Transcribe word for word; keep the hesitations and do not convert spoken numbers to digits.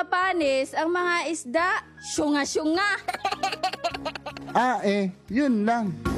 mga panis, ang mga isda, syunga-syunga. Ah, eh, yun lang.